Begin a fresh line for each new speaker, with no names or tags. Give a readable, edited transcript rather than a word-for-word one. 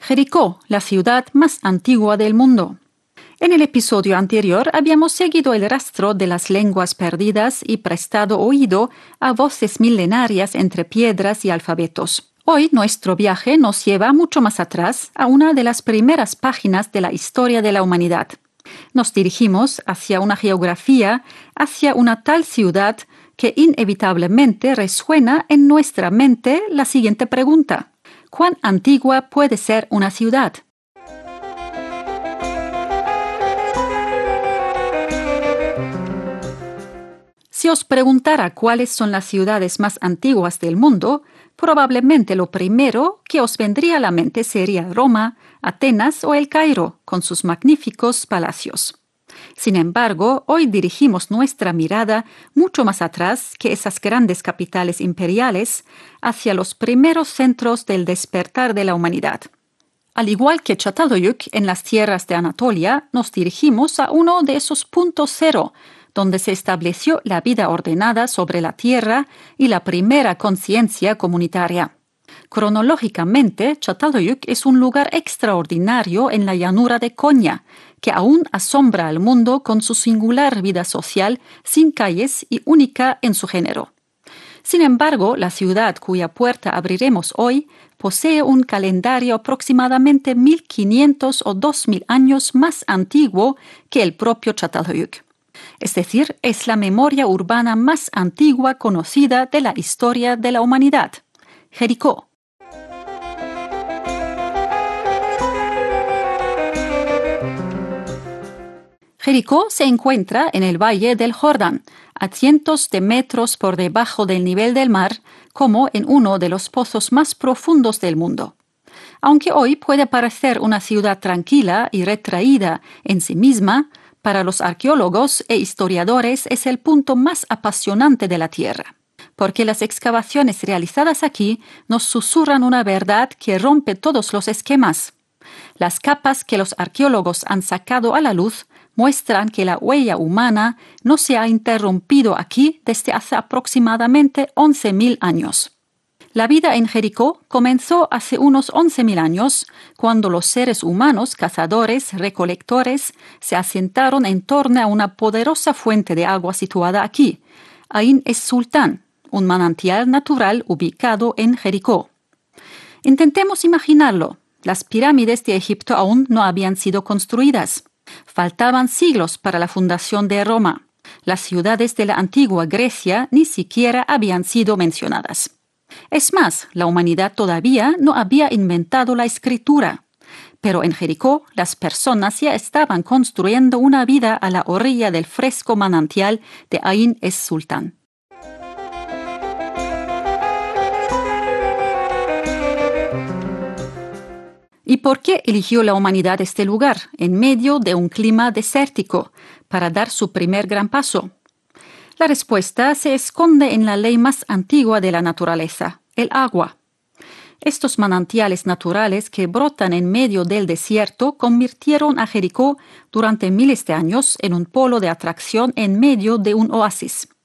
Jericó, la ciudad más antigua del mundo. En el episodio anterior habíamos seguido el rastro de las lenguas perdidas y prestado oído a voces milenarias entre piedras y alfabetos. Hoy nuestro viaje nos lleva mucho más atrás, a una de las primeras páginas de la historia de la humanidad. Nos dirigimos hacia una geografía, hacia una tal ciudad que inevitablemente resuena en nuestra mente la siguiente pregunta: ¿cuán antigua puede ser una ciudad? Si os preguntara cuáles son las ciudades más antiguas del mundo, probablemente lo primero que os vendría a la mente sería Roma, Atenas o El Cairo, con sus magníficos palacios. Sin embargo, hoy dirigimos nuestra mirada mucho más atrás que esas grandes capitales imperiales, hacia los primeros centros del despertar de la humanidad. Al igual que Çatalhöyük en las tierras de Anatolia, nos dirigimos a uno de esos puntos cero, donde se estableció la vida ordenada sobre la tierra y la primera conciencia comunitaria. Cronológicamente, Çatalhöyük es un lugar extraordinario en la llanura de Konya, que aún asombra al mundo con su singular vida social, sin calles y única en su género. Sin embargo, la ciudad cuya puerta abriremos hoy posee un calendario aproximadamente 1500 o 2000 años más antiguo que el propio Çatalhöyük. Es decir, es la memoria urbana más antigua conocida de la historia de la humanidad. Jericó. Jericó se encuentra en el Valle del Jordán, a cientos de metros por debajo del nivel del mar, como en uno de los pozos más profundos del mundo. Aunque hoy puede parecer una ciudad tranquila y retraída en sí misma, para los arqueólogos e historiadores es el punto más apasionante de la Tierra, porque las excavaciones realizadas aquí nos susurran una verdad que rompe todos los esquemas. Las capas que los arqueólogos han sacado a la luz muestran que la huella humana no se ha interrumpido aquí desde hace aproximadamente 11.000 años. La vida en Jericó comenzó hace unos 11.000 años, cuando los seres humanos, cazadores, recolectores, se asentaron en torno a una poderosa fuente de agua situada aquí, Ain es-Sultán, un manantial natural ubicado en Jericó. Intentemos imaginarlo. Las pirámides de Egipto aún no habían sido construidas. Faltaban siglos para la fundación de Roma. Las ciudades de la antigua Grecia ni siquiera habían sido mencionadas. Es más, la humanidad todavía no había inventado la escritura. Pero en Jericó, las personas ya estaban construyendo una vida a la orilla del fresco manantial de Ain es-Sultán. ¿Y por qué eligió la humanidad este lugar, en medio de un clima desértico, para dar su primer gran paso? La respuesta se esconde en la ley más antigua de la naturaleza, el agua. Estos manantiales naturales que brotan en medio del desierto convirtieron a Jericó durante miles de años en un polo de atracción en medio de un oasis.